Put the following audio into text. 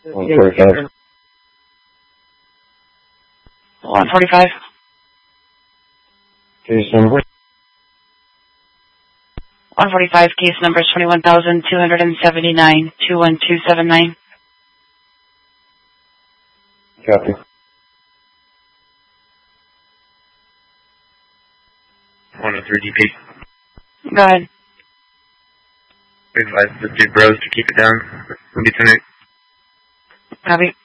145. 145. Case number? 145, case number is 21,279, 21279. Copy. One of 3 DP. Go ahead. We advise the 3 bros to keep it down. We'll be tonight. Copy.